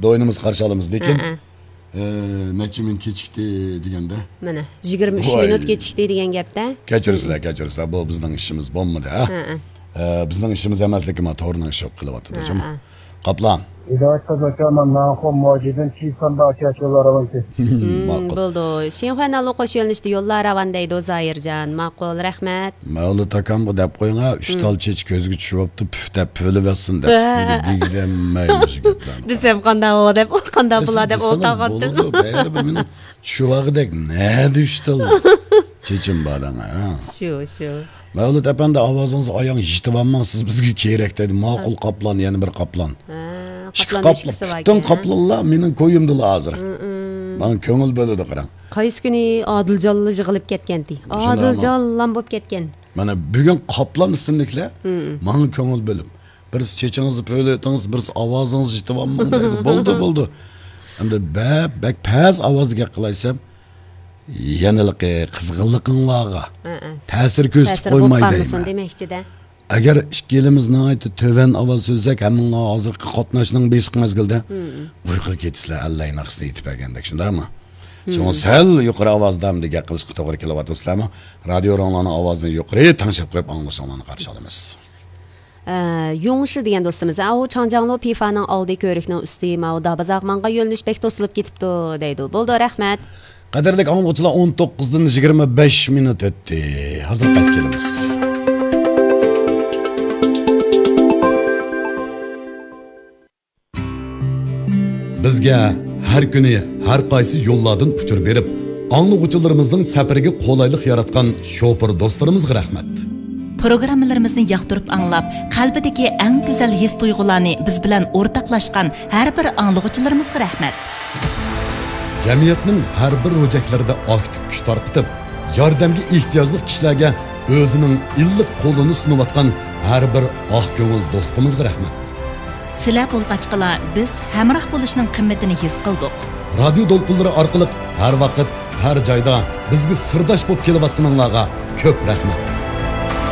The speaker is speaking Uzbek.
do'yinimiz qarshi olamiz lekin necha minut kechikdi deganda mana 23 minut kechikdi degan gapda kechirsizlar bu bizning ishimiz bo'lmadi bizning ishimiz emasligi to'g'ridan ish qilyapti Qaplan İdarəçə zəkaman naxon muacidin çiğsanda açıqlar avansı. Bo'ldi. Shenxana loqoş yo'nalishda yo'llar avan deydi Zoirjon. Ma'qul, rahmat. Mavlud akam bu deb qo'yinga 3 tal chech ko'zga tushibdi, puf deb pulib olsin deb sizga degizammaymiz gaplar. Desam qanday bo'lar deb, qanday bo'lar deb o'tag'atdi. Baribir meni tushuvagidek ne düşdü? Chechim balanga. Shu. Mavlud apanda ovozingiz oyong yetibamman siz bizga kerak dedi. Ma'qul Qaplan, yana bir Qaplan. Qaplan Qaplanlar mening ko'yimdilar hozir. Men ko'ngil bo'ladi qarang. Qaysi kuni Odiljonli yig'ilib ketgandi. Odiljonlan bo'lib ketgan. Mana bugun Qaplan ismliklar men ko'ngil bo'lib. Birisi chechingizni pöyletingiz, birisi ovozingizni yetibamman dedi. Bo'ldi. Endi bak paz ovozga qilaysam yanılqı, qizg'inliqinglarga ta'sir ko'rsatib qo'ymaydi demakchi-da. Agar ikkalamiz nihoyat töven ovoz so'zsak, hammalar hozirgi qatnashning besiq mezgilda uyquga ketisizlar, Alloh naqsni yetib bergandek, shundaymi? Shunga sal yuqori ovozda gap qilishga to'g'ri kelyapsizlarmi? Radio ronlarning ovozini yuqori tanshib qo'yib anglashinglarni qarshi olamiz. Yongshi degan do'stimiz, "Au Changjianglo Pifaning oldi ko'rikning usti mavda bazaqmonga yo'nalish bek to'silib ketibdi" deydi. Bo'ldi, rahmat. Qadirlik anglag'uchilar 19dan 25 minut o'tdi. Hozir qaytib kelamiz. Bizga har kuni har qaysi yo'llardan uchur berib, anglag'uchilarimizning safariga qulaylik yaratgan shofir do'stlarimizga rahmat. Programmalarimizni yoqtirib anglab, qalbidagi eng go'zal his-tuyg'ularni biz bilan o'rtoqlashgan har bir anglag'uchilarimizga rahmat. Jamiyatning har bir ro'jaklarida aktiv kuch tarqitib, yordamga ehtiyojli kishilarga o'zining illiq qo'lini sunayotgan har bir oq ko'ngil do'stimizga rahmat. Sizlar bo'lg'achqala biz hamroh bo'lishning qimmatini his qildik. Radio to'lqinlari orqali har vaqt, har joyda bizga sirdosh bo'lib kelayotganlarga ko'p rahmat.